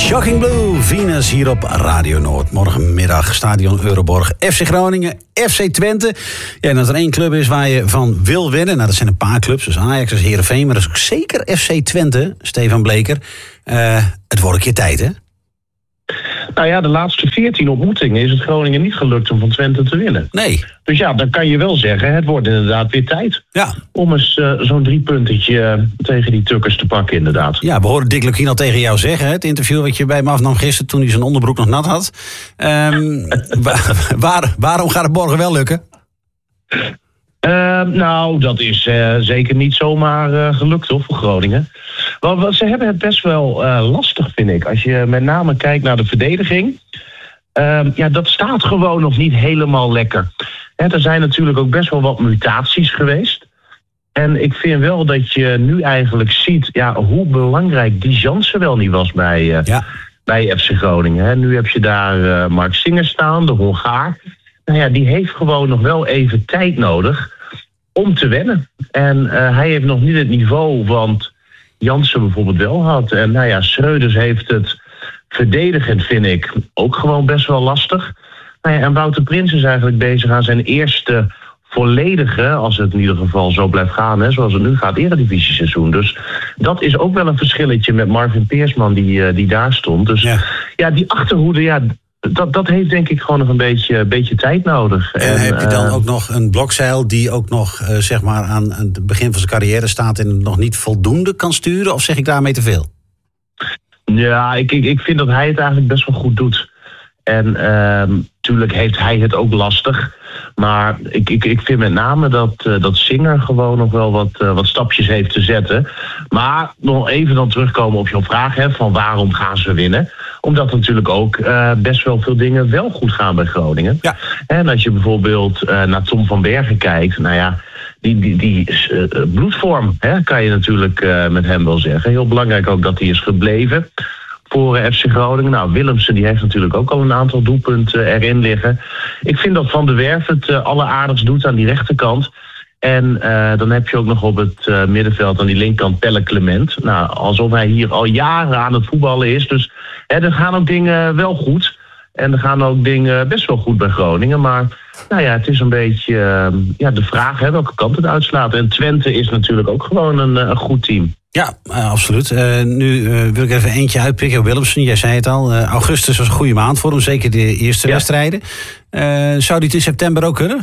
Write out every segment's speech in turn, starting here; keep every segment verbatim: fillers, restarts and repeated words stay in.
Shocking Blue, Venus hier op Radio Noord. Morgenmiddag, Stadion Euroborg, F C Groningen, F C Twente. Ja, en als er één club is waar je van wil winnen... nou, dat zijn een paar clubs, dus Ajax, dus Heerenveen... maar dat is ook zeker F C Twente, Stefan Bleker. Uh, het wordt een keer tijd, hè? Nou ja, de laatste veertien ontmoetingen is het Groningen niet gelukt om van Twente te winnen. Nee. Dus ja, dan kan je wel zeggen, het wordt inderdaad weer tijd. Ja. Om eens uh, zo'n drie puntetje uh, tegen die tukkers te pakken, inderdaad. Ja, we hoorden Dick Lukien al tegen jou zeggen, hè, het interview wat je bij me afnam gisteren toen hij zijn onderbroek nog nat had. Um, waar, waar, waarom gaat het morgen wel lukken? Uh, nou, dat is uh, zeker niet zomaar uh, gelukt, hoor, voor Groningen. Want ze hebben het best wel uh, lastig, vind ik. Als je met name kijkt naar de verdediging. Uh, ja, dat staat gewoon nog niet helemaal lekker. Hè, er zijn natuurlijk ook best wel wat mutaties geweest. En ik vind wel dat je nu eigenlijk ziet ja, hoe belangrijk die Jansen wel niet was bij, uh, ja. bij F C Groningen. Hè. Nu heb je daar uh, Mark Singer staan, de Hongaar. Nou ja, die heeft gewoon nog wel even tijd nodig om te wennen. En uh, hij heeft nog niet het niveau wat Jansen bijvoorbeeld wel had. En nou ja, Schreuders heeft het verdedigend, vind ik, ook gewoon best wel lastig. Nou ja, en Wouter Prins is eigenlijk bezig aan zijn eerste volledige, als het in ieder geval zo blijft gaan, hè, zoals het nu gaat, eredivisie-seizoen. Dus dat is ook wel een verschilletje met Marvin Peersman die, uh, die daar stond. Dus ja, ja die achterhoede, ja, dat, dat heeft denk ik gewoon nog een beetje, beetje tijd nodig. En, en heb je dan uh, ook nog een Blokzeil die ook nog uh, zeg maar aan het begin van zijn carrière staat en nog niet voldoende kan sturen? Of zeg ik daarmee te veel? Ja, ik, ik, ik vind dat hij het eigenlijk best wel goed doet. En natuurlijk uh, heeft hij het ook lastig. Maar ik, ik, ik vind met name dat, uh, dat Singer gewoon nog wel wat, uh, wat stapjes heeft te zetten. Maar nog even dan terugkomen op jouw vraag, hè, van waarom gaan ze winnen? Omdat natuurlijk ook uh, best wel veel dingen wel goed gaan bij Groningen. Ja. En als je bijvoorbeeld uh, naar Tom van Bergen kijkt, nou ja, die, die, die uh, bloedvorm, hè, kan je natuurlijk uh, met hem wel zeggen. Heel belangrijk ook dat hij is gebleven voor uh, F C Groningen. Nou, Willemsen die heeft natuurlijk ook al een aantal doelpunten uh, erin liggen. Ik vind dat Van der Werf het uh, alleraardigst doet aan die rechterkant. En uh, dan heb je ook nog op het uh, middenveld aan die linkerkant Pelle Clement. Nou, alsof hij hier al jaren aan het voetballen is. Dus hè, er gaan ook dingen wel goed. En er gaan ook dingen best wel goed bij Groningen. Maar nou ja, het is een beetje uh, ja, de vraag hè, welke kant het uitslaat. En Twente is natuurlijk ook gewoon een, een goed team. Ja, uh, absoluut. Uh, nu uh, wil ik even eentje uitpikken. Willemsen, jij zei het al. Uh, augustus was een goede maand voor hem. Zeker de eerste ja. wedstrijden. Uh, zou die het in september ook kunnen?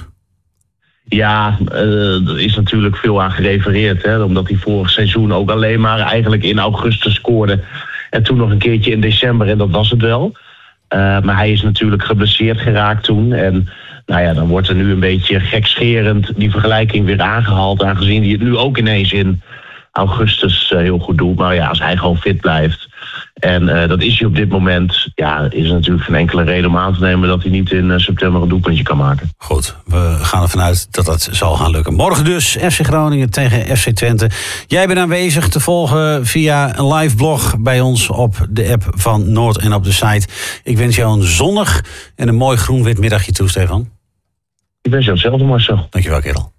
Ja, uh, er is natuurlijk veel aan gerefereerd. Hè, omdat hij vorig seizoen ook alleen maar eigenlijk in augustus scoorde. En toen nog een keertje in december en dat was het wel. Uh, maar hij is natuurlijk geblesseerd geraakt toen. En nou ja, dan wordt er nu een beetje gekscherend die vergelijking weer aangehaald. Aangezien hij het nu ook ineens in augustus uh, heel goed doet. Maar ja, als hij gewoon fit blijft. En uh, dat is hij op dit moment. Ja, is er natuurlijk geen enkele reden om aan te nemen dat hij niet in uh, september een doelpuntje kan maken. Goed, we gaan ervan uit dat dat zal gaan lukken. Morgen dus F C Groningen tegen F C Twente. Jij bent aanwezig te volgen via een live blog bij ons op de app van Noord en op de site. Ik wens jou een zonnig en een mooi groen-wit middagje toe, Stefan. Ik wens jou hetzelfde, Marcel. Dankjewel, kerel.